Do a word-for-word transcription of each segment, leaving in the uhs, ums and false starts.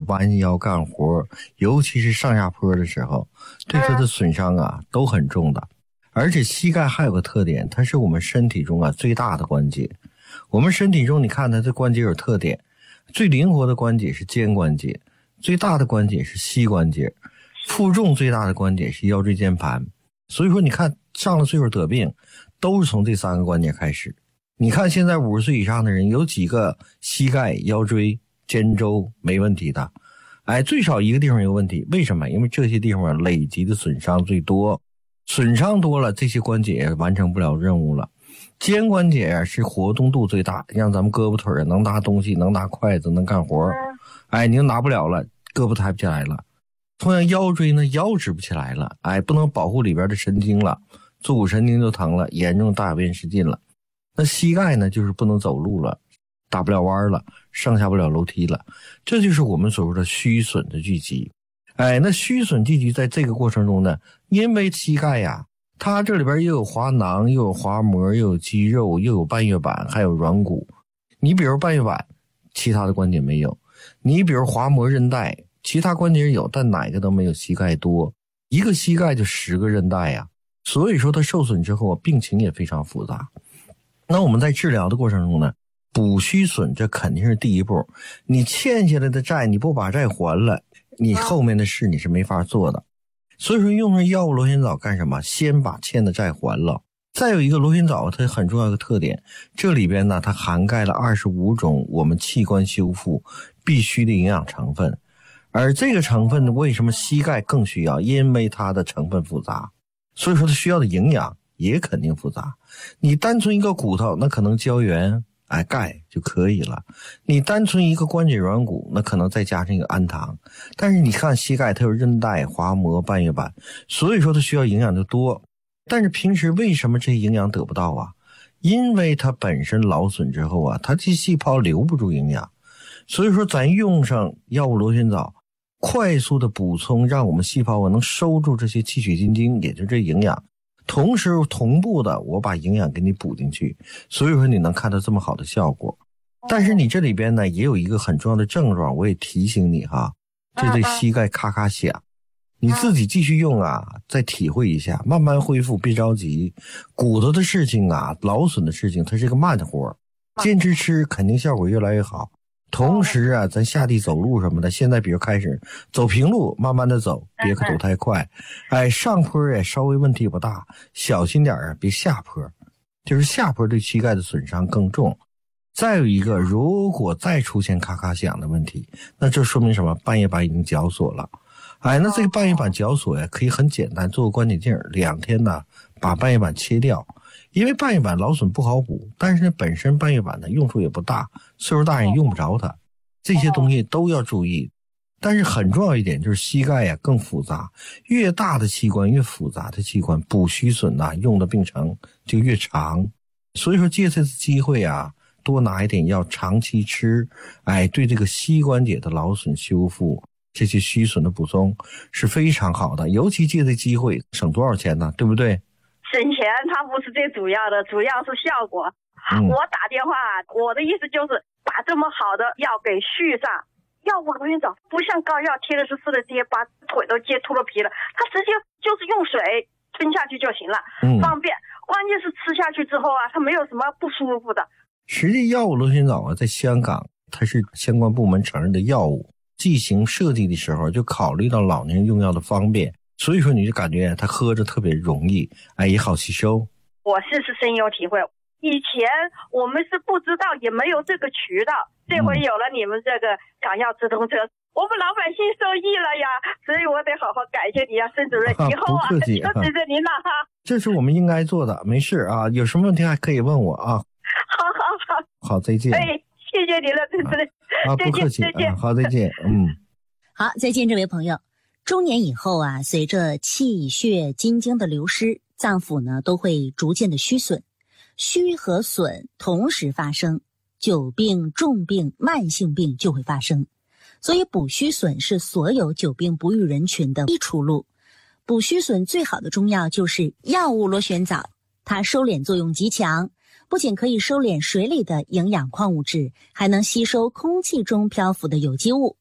弯腰干活，尤其是上下坡的时候，对它的损伤啊都很重的。而且膝盖还有个特点，它是我们身体中啊最大的关节。我们身体中你看它这关节有特点，最灵活的关节是肩关节，最大的关节是膝关节，负重最大的关节是腰椎间盘。所以说你看上了岁数得病都是从这三个关节开始。你看现在五十岁以上的人有几个膝盖、腰椎、肩周没问题的？哎，最少一个地方有问题。为什么？因为这些地方累积的损伤最多，损伤多了，这些关节完成不了任务了。肩关节啊是活动度最大，让咱们胳膊腿啊能拿东西，能拿筷子，能干活。哎，你又拿不了了，胳膊抬不起来了。同样腰椎呢，腰直不起来了，哎，不能保护里边的神经了，坐骨神经就疼了，严重大小便失禁了。那膝盖呢，就是不能走路了，打不了弯了，上下不了楼梯了，这就是我们所说的虚损的聚集。哎，那虚损聚集在这个过程中呢，因为膝盖呀，它这里边又有滑囊，又有滑膜，又有肌肉，又有半月板，还有软骨。你比如半月板，其他的关节没有；你比如滑膜韧带，其他关节有，但哪个都没有膝盖多。一个膝盖就十个韧带呀，所以说它受损之后病情也非常复杂。那我们在治疗的过程中呢，补虚损这肯定是第一步。你欠下来的债你不把债还了，你后面的事你是没法做的。所以说用上药物螺旋藻干什么？先把欠的债还了。再有一个螺旋藻它很重要的特点，这里边呢它涵盖了二十五种我们器官修复必须的营养成分。而这个成分为什么膝盖更需要？因为它的成分复杂，所以说它需要的营养也肯定复杂。你单纯一个骨头，那可能胶原哎钙就可以了，你单纯一个关节软骨，那可能再加上一个氨糖。但是你看膝盖它有韧带、滑膜、半月板，所以说它需要营养就多。但是平时为什么这些营养得不到啊？因为它本身劳损之后啊，它这细胞留不住营养，所以说咱用上药物螺旋藻快速的补充，让我们细胞能收住这些气血津精，也就是这营养，同时同步的我把营养给你补进去，所以说你能看到这么好的效果。但是你这里边呢也有一个很重要的症状，我也提醒你哈，这对膝盖咔咔响，你自己继续用啊，再体会一下，慢慢恢复，别着急。骨头的事情啊，劳损的事情它是个慢活，坚持吃肯定效果越来越好。同时啊，咱下地走路什么的，现在比如开始走平路，慢慢的走，别可走太快。哎，上坡也稍微问题不大，小心点啊，别下坡。就是下坡对膝盖的损伤更重。再有一个，如果再出现咔咔响的问题，那这说明什么？半月板已经绞索了。哎，那这个半月板绞索呀，可以很简单，做个关节镜，两天呢把半月板切掉。因为半月板劳损不好补，但是呢本身半月板的用处也不大，岁数大人用不着它，这些东西都要注意。但是很重要一点就是膝盖呀更复杂，越大的器官越复杂的器官补虚损呐、啊，用的病程就越长。所以说借这次机会啊，多拿一点药长期吃，哎，对这个膝关节的劳损修复这些虚损的补充是非常好的。尤其借这机会省多少钱呢？对不对？ 省钱它不是最主要的，主要是效果、嗯、我打电话，我的意思就是把这么好的药给续上。药物螺旋藻不像膏药贴的是似的接，把腿都接秃了皮了，它直接就是用水吞下去就行了、嗯、方便。关键是吃下去之后啊，它没有什么不舒服的。 实际药物螺旋藻啊，在香港它是相关部门承认的药物，剂型设计的时候就考虑到老年人用药的方便，所以说你就感觉它喝着特别容易，哎，也好吸收。 我是是深有体会，以前我们是不知道，也没有这个渠道，这回有了你们这个港药直通车、嗯、我们老百姓受益了呀，所以我得好好感谢你啊，孙主任。以后啊，就指着您了哈。 这是我们应该做的，没事啊，有什么问题还可以问我啊。 好好好， 好，再见。 哎，谢谢您了，孙主任。 啊，不客气，再见、啊。好，再见。嗯， 好，再见，这位朋友。中年以后啊，随着气血津精的流失，脏腑呢都会逐渐的虚损，虚和损同时发生，久病、重病、慢性病就会发生。所以补虚损是所有久病不愈人群的一出路。补虚损最好的中药就是药物螺旋藻，它收敛作用极强，不仅可以收敛水里的营养矿物质，还能吸收空气中漂浮的有机物。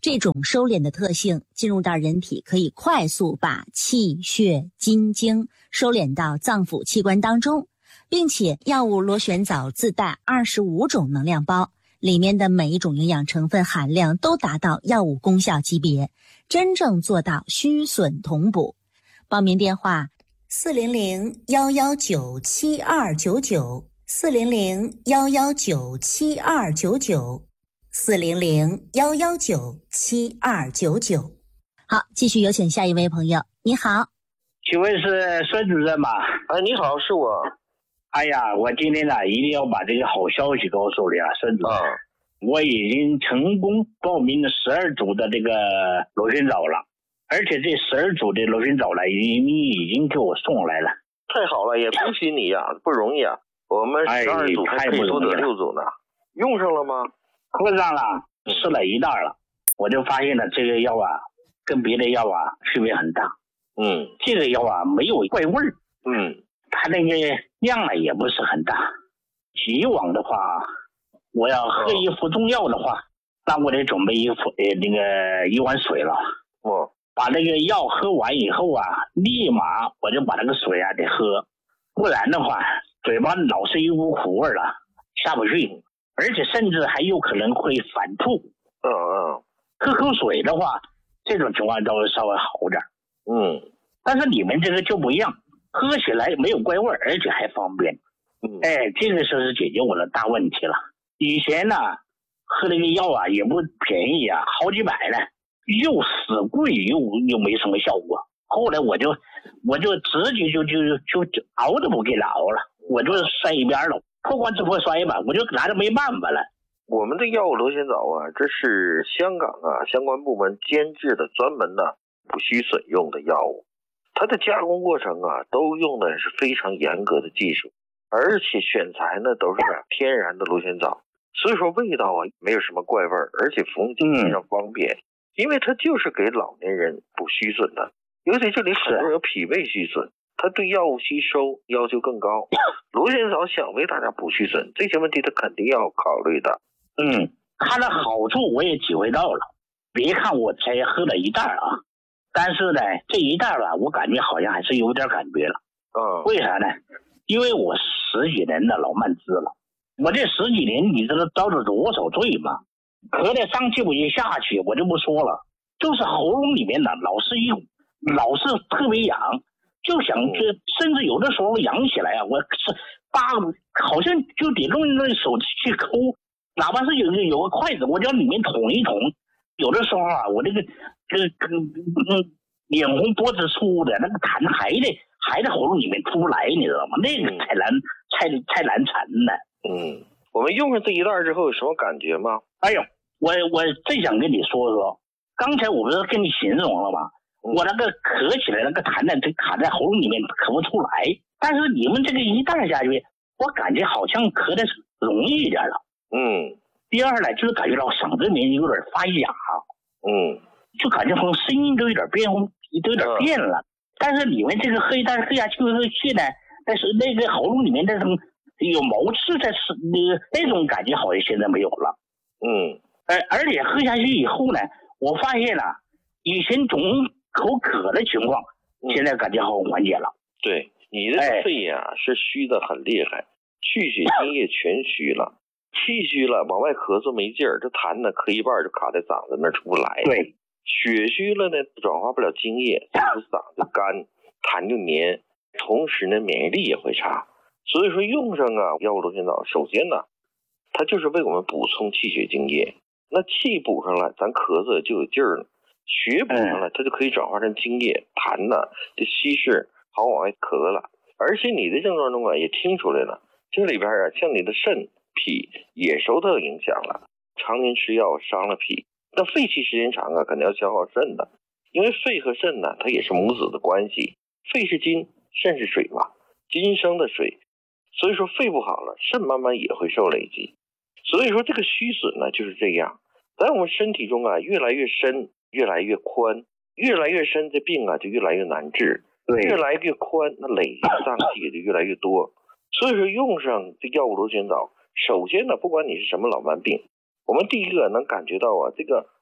这种收敛的特性进入到人体，可以快速把气血津精收敛到脏腑器官当中，并且药物螺旋藻自带二十五种能量包，里面的每一种营养成分含量都达到药物功效级别，真正做到虚损同补。报名电话四零零幺幺九七二九九，四零零幺幺九七二九九，四零零幺幺九七二九九。好，继续有请下一位朋友。你好， 请问是孙主任吗？ 哎，你好，是我。 哎呀，我今天呢一定要把这个好消息告诉你啊，孙主任。 啊， 我已经成功报名了十二组的这个螺旋藻了，而且这十二组的螺旋藻呢，已经你已经给我送来了。 太好了，也恭喜你呀，不容易啊。我们十二组还可以多得六组呢。用上了吗？ 喝上了，吃了一袋了，我就发现了这个药啊，跟别的药啊区别很大。 嗯， 这个药啊没有怪味儿。 嗯， 它那个量呢也不是很大。以往的话，我要喝一服中药的话，那我得准备一服呃那个一碗水了。 哦， 把那个药喝完以后啊，立马我就把那个水啊得喝，不然的话，嘴巴老是一股苦味了，下不去。而且甚至还有可能会反吐。 嗯嗯， 喝口水的话，这种情况都稍微好点。 嗯， 但是你们这个就不一样，喝起来没有怪味，而且还方便。 嗯， 哎，这个就是解决我的大问题了。以前呢，喝那个药啊也不便宜啊，好几百呢，又死贵又又没什么效果。后来我就我就直接就就就就熬都不给它熬了，我就摔一边了。破罐子破摔吧，我就拿着没办法了。 我们的药物螺旋藻啊，这是香港啊相关部门监制的专门的补虚损用的药物，它的加工过程啊都用的是非常严格的技术，而且选材呢都是天然的螺旋藻，所以说味道啊没有什么怪味，而且服用起来非常方便。嗯，因为它就是给老年人补虚损的，尤其这里很多人有脾胃虚损，它对药物吸收要求更高。螺旋藻想为大家补虚损，这些问题它肯定要考虑的。 嗯，它的好处我也体会到了。别看我才喝了一袋啊，但是呢，这一袋吧，我感觉好像还是有点感觉了。 嗯， 为啥呢？因为我十几年的老慢支了，我这十几年你知道遭了多少罪吗？咳得上气不接下气，我就不说了，就是喉咙里面呢老是一老是特别痒。就想就甚至有的时候痒起来啊，我是扒好像就得用那手去抠，哪怕是有个有个筷子，我就要里面捅一捅。有的时候啊，我这个这个嗯脸红脖子粗的那个痰还得还在喉咙里面出不来，你知道吗？那个太难太太难缠了。 嗯，我们用上这一袋之后有什么感觉吗？ 哎呦，我我正想跟你说说，刚才我不是跟你形容了吗？我那个咳起来那个痰呢，就卡在喉咙里面咳不出来。但是你们这个一袋下去，我感觉好像咳的容易一点了。 嗯。 第二呢，就是感觉到嗓子里面有点发哑。 嗯。 就感觉好像声音都有点变，都有点变了。嗯、但是你们这个喝一袋喝下去去呢，但是那个喉咙里面那种有毛刺在那个那种感觉好像现在没有了。 嗯。 而而且喝下去以后呢，我发现了以前总口渴的情况，现在感觉好缓解了。 对，你的肺呀、啊哎、是虚的很厉害，去血津液全虚了，气虚了，往外咳嗽没劲儿，这痰呢咳一半就卡在嗓子那儿出不来。 对， 血虚了呢，转化不了津液，嗓子干，痰就黏，同时呢免疫力也会差。所以说用上啊药物螺旋藻，首先呢，它就是为我们补充气血津液，那气补上了，咱咳嗽就有劲儿了。血补上了，它就可以转化成津液，痰呢就稀释，好往外咳了。而且你的症状中啊也听出来了，这里边啊像你的肾、脾也受到影响了，常年吃药伤了脾，那肺气时间长啊肯定要消耗肾的，因为肺和肾呢它也是母子的关系，肺是金，肾是水嘛，金生的水，所以说肺不好了，肾慢慢也会受累积。所以说这个虚损呢就是这样，在我们身体中啊越来越深，越来越宽，越来越深，这病啊就越来越难治。对，越来越宽，那累积的脏器也就越来越多。所以说用上这药物螺旋藻，首先呢，不管你是什么老慢病，我们第一个能感觉到啊，这个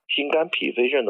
心肝脾肺肾的